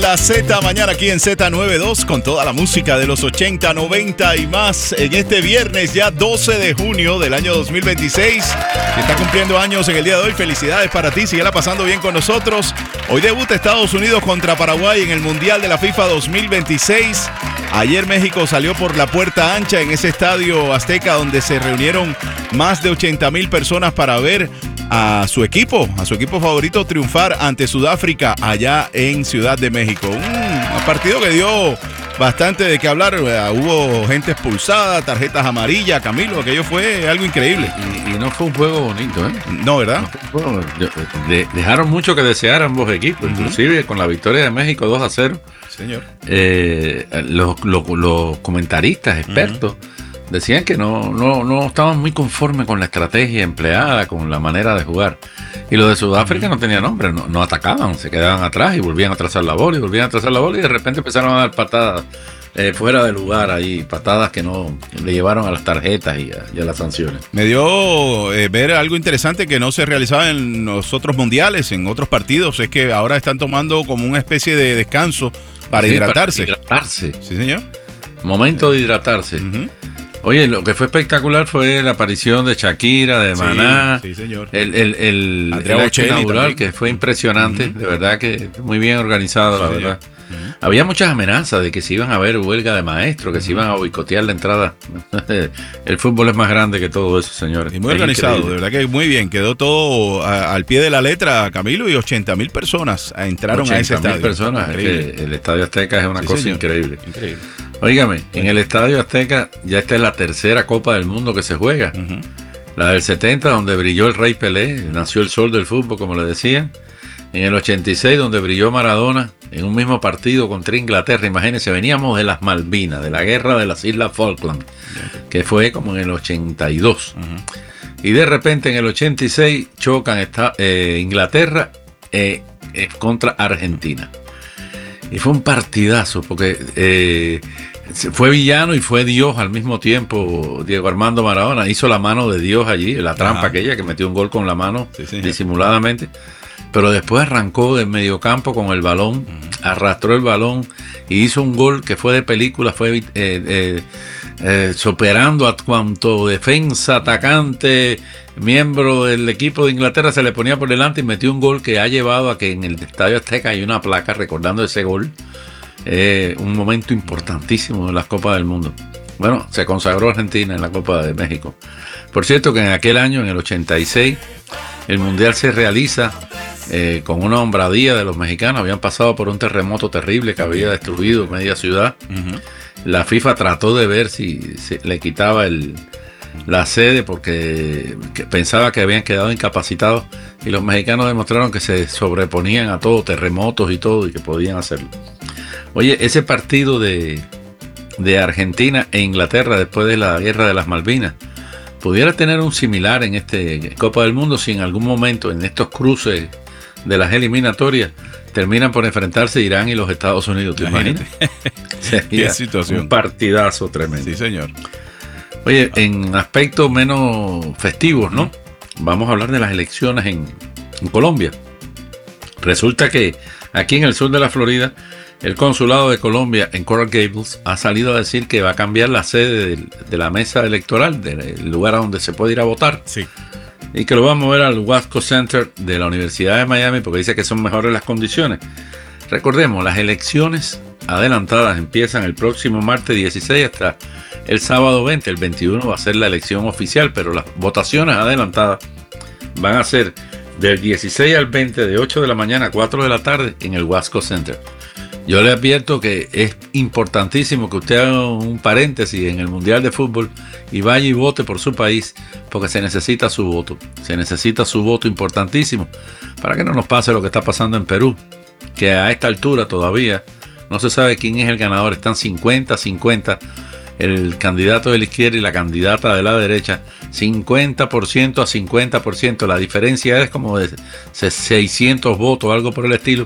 La Z mañana aquí en Z92 con toda la música de los 80, 90 y más en este viernes ya 12 de junio del año 2026 que está cumpliendo años en el día de hoy. Felicidades para ti, síguela pasando bien con nosotros. Hoy debuta Estados Unidos contra Paraguay en el Mundial de la FIFA 2026. Ayer México salió por la puerta ancha en ese estadio Azteca donde se reunieron más de 80,000 personas para ver a su equipo favorito triunfar ante Sudáfrica allá en Ciudad de México. Un partido que dio bastante de qué hablar. Hubo gente expulsada, tarjetas amarillas. Camilo, aquello fue algo increíble. Y no fue un juego bonito, ¿eh? No, ¿verdad? Dejaron mucho que desear ambos equipos, inclusive con la victoria de México 2-0. Señor. Los comentaristas expertos decían que no estaban muy conformes con la estrategia empleada, con la manera de jugar. Y los de Sudáfrica no tenían nombre, no atacaban, se quedaban atrás y volvían a trazar la bola y de repente empezaron a dar patadas fuera de lugar ahí, patadas que no le llevaron a las tarjetas y a las sanciones. Me dio ver algo interesante que no se realizaba en los otros mundiales, en otros partidos, es que ahora están tomando como una especie de descanso para hidratarse. Para hidratarse. Sí, señor. Momento de hidratarse. Oye, lo que fue espectacular fue la aparición de Shakira, de Maná. Sí, señor. El acto inaugural, que fue impresionante. De verdad que muy bien organizado, la verdad. Había muchas amenazas de que se iban a ver huelga de maestros, que se iban a boicotear la entrada. El fútbol es más grande que todo eso, señores. Y muy organizado, increíble. De verdad que muy bien. Quedó todo al pie de la letra, Camilo, y 80,000 personas entraron a ese estadio. 80,000 personas. Es que el Estadio Azteca es una cosa increíble. Increíble. Óigame, en el Estadio Azteca ya esta es la tercera Copa del Mundo que se juega. La del 70, donde brilló el Rey Pelé, nació el sol del fútbol, como le decían. En el 86, donde brilló Maradona, en un mismo partido contra Inglaterra. Imagínense, veníamos de las Malvinas, de la guerra de las Islas Falkland, que fue como en el 82. Y de repente en el 86 chocan Inglaterra contra Argentina. Y fue un partidazo, porque fue villano y fue Dios al mismo tiempo. Diego Armando Maradona hizo la mano de Dios allí, la trampa aquella que metió un gol con la mano disimuladamente. Pero después arrancó del mediocampo con el balón, arrastró el balón y hizo un gol que fue de película, fue superando a cuanto defensa, atacante, miembro del equipo de Inglaterra se le ponía por delante y metió un gol que ha llevado a que en el Estadio Azteca hay una placa recordando ese gol. Un momento importantísimo en las Copas del Mundo. Bueno, se consagró Argentina en la Copa de México. Por cierto que en aquel año, en el 86, el Mundial se realiza con una hombradía de los mexicanos. Habían pasado por un terremoto terrible que había destruido media ciudad. La FIFA trató de ver si le quitaba la sede porque pensaba que habían quedado incapacitados, y los mexicanos demostraron que se sobreponían a todo, terremotos y todo, y que podían hacerlo. Oye, ese partido de Argentina e Inglaterra después de la guerra de las Malvinas pudiera tener un similar en este Copa del Mundo si en algún momento en estos cruces de las eliminatorias terminan por enfrentarse Irán y los Estados Unidos. ¿Te imaginas? Qué situación. Un partidazo tremendo. Sí, señor. Oye, en aspectos menos festivos, ¿no? Vamos a hablar de las elecciones en Colombia. Resulta que aquí en el sur de la Florida, el consulado de Colombia en Coral Gables ha salido a decir que va a cambiar la sede de la mesa electoral, del lugar a donde se puede ir a votar. Sí. Y que lo va a mover al Wasco Center de la Universidad de Miami porque dice que son mejores las condiciones. Recordemos, las elecciones adelantadas empiezan el próximo martes 16 hasta el sábado 20. El 21 va a ser la elección oficial, pero las votaciones adelantadas van a ser del 16 al 20, de 8 de la mañana a 4 de la tarde en el Wasco Center. Yo le advierto que es importantísimo que usted haga un paréntesis en el Mundial de Fútbol y vaya y vote por su país, porque se necesita su voto. Se necesita su voto importantísimo para que no nos pase lo que está pasando en Perú, que a esta altura todavía no se sabe quién es el ganador. Están 50-50 el candidato de la izquierda y la candidata de la derecha, 50% a 50%. La diferencia es como de 600 votos, algo por el estilo.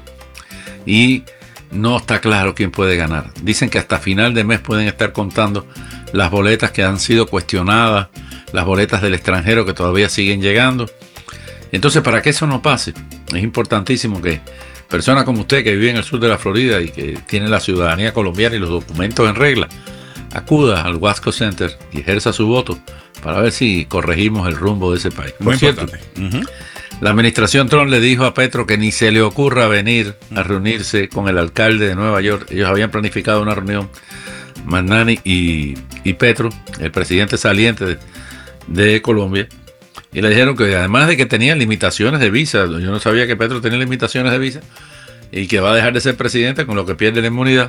Y no está claro quién puede ganar. Dicen que hasta final de mes pueden estar contando las boletas que han sido cuestionadas, las boletas del extranjero que todavía siguen llegando. Entonces, para que eso no pase, es importantísimo que Personas como usted que vive en el sur de la Florida y que tiene la ciudadanía colombiana y los documentos en regla, acuda al Wasco Center y ejerza su voto para ver si corregimos el rumbo de ese país. Por cierto, la administración Trump le dijo a Petro que ni se le ocurra venir a reunirse con el alcalde de Nueva York. Ellos habían planificado una reunión, Magnani y Petro, el presidente saliente de Colombia, y le dijeron que además de que tenía limitaciones de visa, yo no sabía que Petro tenía limitaciones de visa, y que va a dejar de ser presidente con lo que pierde la inmunidad,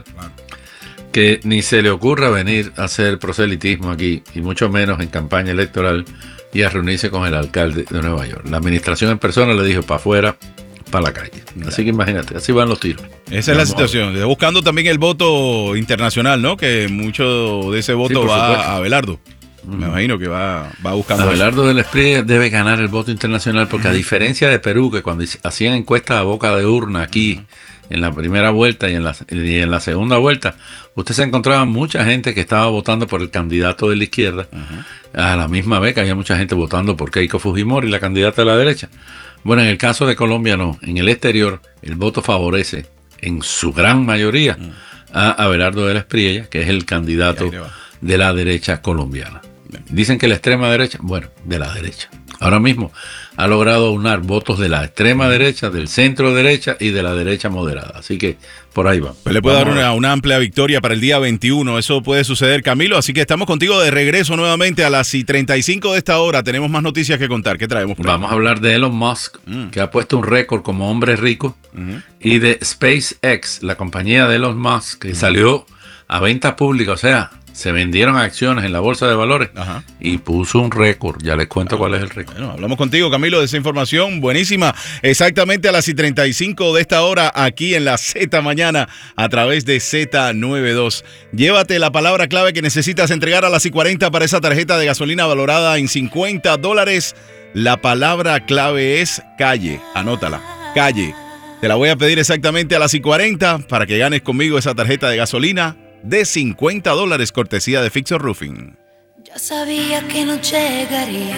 que ni se le ocurra venir a hacer proselitismo aquí, y mucho menos en campaña electoral, y a reunirse con el alcalde de Nueva York. La administración en persona le dijo para afuera, para la calle. Así que imagínate, así van los tiros. Esa es la situación. Buscando también el voto internacional, ¿no? Que mucho de ese voto va a Abelardo. Me imagino que va buscando. Abelardo del Espriella debe ganar el voto internacional porque a diferencia de Perú, que cuando hacían encuestas a boca de urna aquí, en la primera vuelta y en la segunda vuelta, usted se encontraba mucha gente que estaba votando por el candidato de la izquierda, a la misma vez que había mucha gente votando por Keiko Fujimori, la candidata de la derecha. Bueno, en el caso de Colombia no. En el exterior, el voto favorece en su gran mayoría a Abelardo del Espriella, que es el candidato de la derecha colombiana. Dicen que la extrema derecha, bueno, de la derecha. Ahora mismo ha logrado aunar votos de la extrema derecha, del centro derecha y de la derecha moderada. Así que por ahí va. Pues le puede dar una amplia victoria para el día 21. Eso puede suceder, Camilo. Así que estamos contigo de regreso nuevamente a las 35 de esta hora. Tenemos más noticias que contar. ¿Qué traemos por ahí? Vamos a hablar de Elon Musk, que ha puesto un récord como hombre rico, y de SpaceX, la compañía de Elon Musk, que salió a venta pública, o sea, se vendieron acciones en la bolsa de valores y puso un récord. Ya les cuento cuál es el récord. Bueno, hablamos contigo, Camilo, de esa información buenísima. Exactamente a las 35 de esta hora, aquí en la Z Mañana, a través de Z92. Llévate la palabra clave que necesitas entregar a las 40 para esa tarjeta de gasolina valorada en $50. La palabra clave es calle. Anótala, calle. Te la voy a pedir exactamente a las 40 para que ganes conmigo esa tarjeta de gasolina de $50, cortesía de Fixer Roofing. Ya sabía que no llegaría,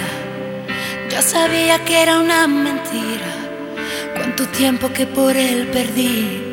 ya sabía que era una mentira, cuánto tiempo que por él perdí.